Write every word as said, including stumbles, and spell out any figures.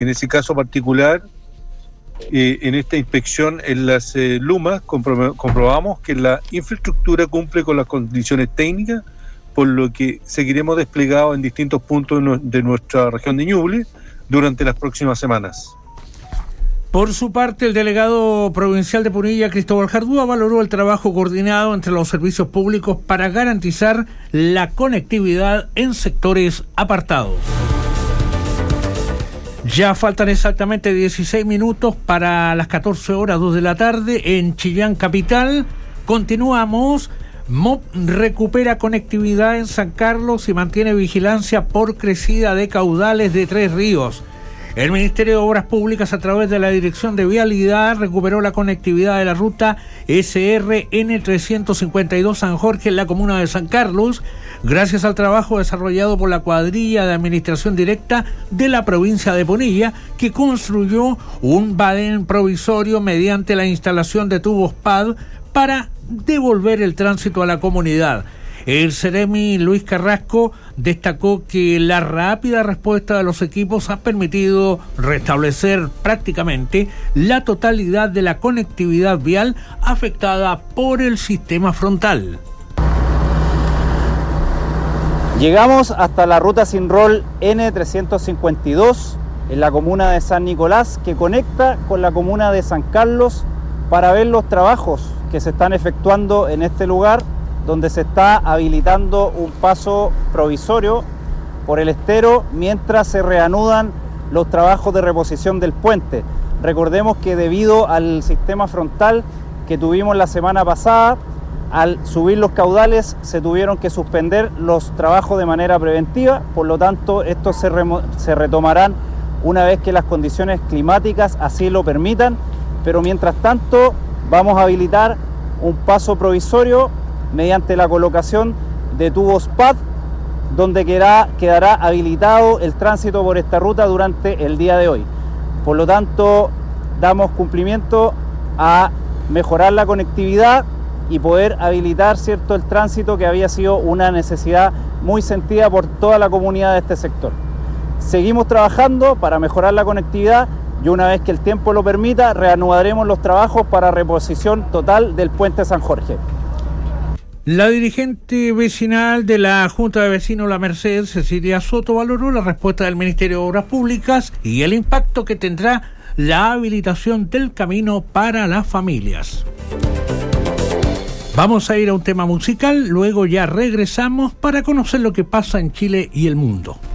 En ese caso particular, eh, en esta inspección en las eh, Lumas, compro- comprobamos que la infraestructura cumple con las condiciones técnicas, por lo que seguiremos desplegados en distintos puntos de, nu- de nuestra región de Ñuble durante las próximas semanas. Por su parte, el delegado provincial de Punilla, Cristóbal Jardúa, valoró el trabajo coordinado entre los servicios públicos para garantizar la conectividad en sectores apartados. Ya faltan exactamente dieciséis minutos para las catorce horas, dos de la tarde, en Chillán Capital. Continuamos. M O P recupera conectividad en San Carlos y mantiene vigilancia por crecida de caudales de Tres Ríos. El Ministerio de Obras Públicas, a través de la Dirección de Vialidad, recuperó la conectividad de la ruta S R N trescientos cincuenta y dos San Jorge en la comuna de San Carlos, gracias al trabajo desarrollado por la cuadrilla de administración directa de la provincia de Punilla, que construyó un badén provisorio mediante la instalación de tubos P A D para devolver el tránsito a la comunidad. El Seremi Luis Carrasco destacó que la rápida respuesta de los equipos ha permitido restablecer prácticamente la totalidad de la conectividad vial afectada por el sistema frontal. Llegamos hasta la ruta sin rol N trescientos cincuenta y dos en la comuna de San Nicolás, que conecta con la comuna de San Carlos, para ver los trabajos que se están efectuando en este lugar, donde se está habilitando un paso provisorio por el estero mientras se reanudan los trabajos de reposición del puente. Recordemos que debido al sistema frontal que tuvimos la semana pasada, al subir los caudales se tuvieron que suspender los trabajos de manera preventiva, por lo tanto estos se, remo- se retomarán una vez que las condiciones climáticas así lo permitan, pero mientras tanto vamos a habilitar un paso provisorio mediante la colocación de tubos P A D, donde quedará, quedará habilitado el tránsito por esta ruta durante el día de hoy. Por lo tanto, damos cumplimiento a mejorar la conectividad y poder habilitar, ¿cierto?, el tránsito, que había sido una necesidad muy sentida por toda la comunidad de este sector. Seguimos trabajando para mejorar la conectividad y una vez que el tiempo lo permita, reanudaremos los trabajos para reposición total del puente San Jorge. La dirigente vecinal de la Junta de Vecinos La Merced, Cecilia Soto, valoró la respuesta del Ministerio de Obras Públicas y el impacto que tendrá la habilitación del camino para las familias. Vamos a ir a un tema musical, luego ya regresamos para conocer lo que pasa en Chile y el mundo.